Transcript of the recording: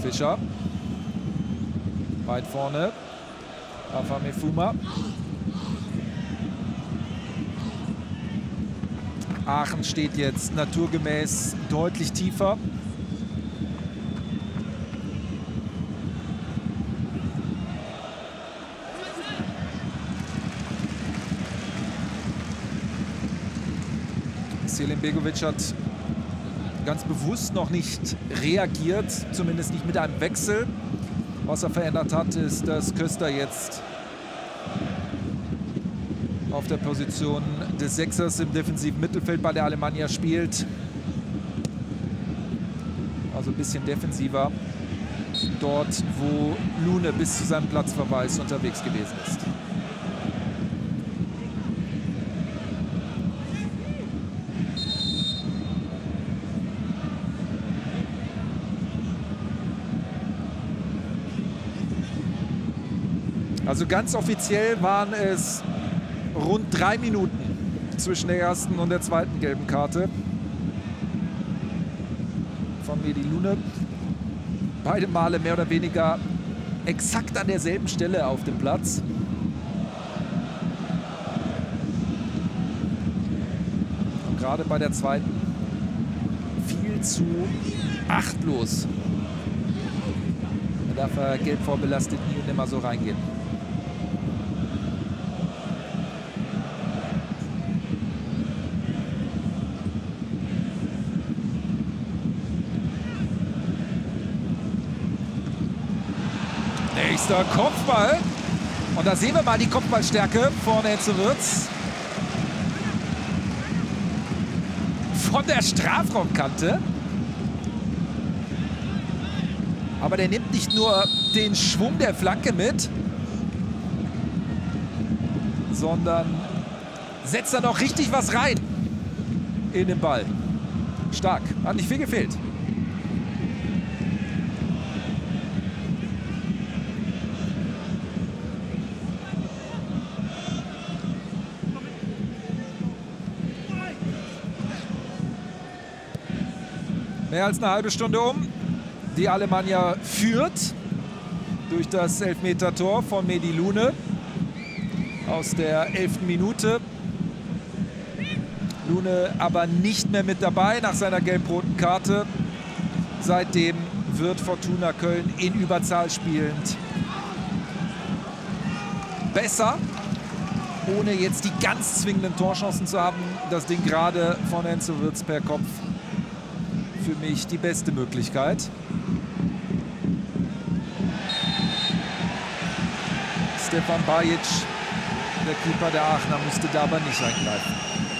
Fischer. Weit vorne. Afamefuma. Aachen steht jetzt naturgemäß deutlich tiefer. Selim Begovic hat ganz bewusst noch nicht reagiert, zumindest nicht mit einem Wechsel. Was er verändert hat, ist, dass Köster jetzt auf der Position des Sechsers im defensiven Mittelfeld bei der Alemannia spielt. Also ein bisschen defensiver. Dort, wo Lune bis zu seinem Platzverweis unterwegs gewesen ist. Also ganz offiziell waren es rund 3 Minuten zwischen der ersten und der zweiten gelben Karte von Mehdi Lune. Beide Male mehr oder weniger exakt an derselben Stelle auf dem Platz. Und gerade bei der zweiten viel zu achtlos. Da darf er gelb vorbelastet nie und immer so reingehen. Nächster Kopfball. Und da sehen wir mal die Kopfballstärke von Enzo Wirtz. Von der Strafraumkante. Aber der nimmt nicht nur den Schwung der Flanke mit, sondern setzt da noch richtig was rein in den Ball. Stark. Hat nicht viel gefehlt. Mehr als eine halbe Stunde um. Die Alemannia führt durch das Elfmeter-Tor von Mehdi Lune aus der 11. Minute. Lune aber nicht mehr mit dabei nach seiner gelb-roten Karte. Seitdem wird Fortuna Köln in Überzahl spielend besser, ohne jetzt die ganz zwingenden Torchancen zu haben. Das Ding gerade von Enzo Wirtz per Kopf. Für mich die beste Möglichkeit. Stefan Bajic, der Keeper der Aachener, musste da aber nicht eingreifen.